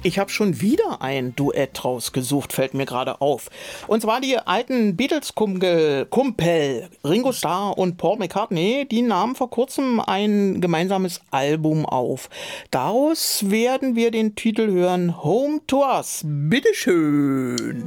Ich habe schon wieder ein Duett rausgesucht, fällt mir gerade auf. Und zwar die alten Beatles-Kumpel Ringo Starr und Paul McCartney, die nahmen vor kurzem ein gemeinsames Album auf. Daraus werden wir den Titel hören Home to Us. Bitteschön.